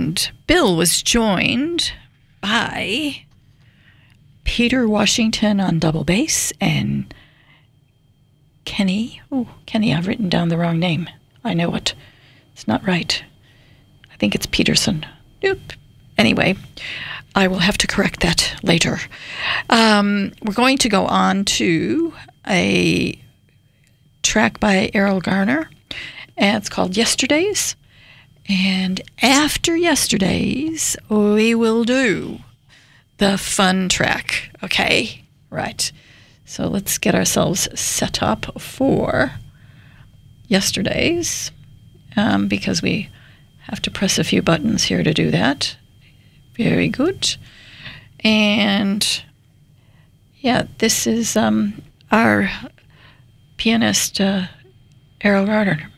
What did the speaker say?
And Bill was joined by Peter Washington on double bass and Kenny. Oh, Kenny, I've written down the wrong name. I know it. It's not right. I think it's Peterson. Nope. Anyway, I will have to correct that later. We're going to go on to a track by Erroll Garner, and it's called Yesterdays. And after Yesterdays, we will do the fun track. Okay? Right. So let's get ourselves set up for Yesterdays, because we have to press a few buttons here to do that. Very good. And yeah, this is our pianist, Erroll Garner.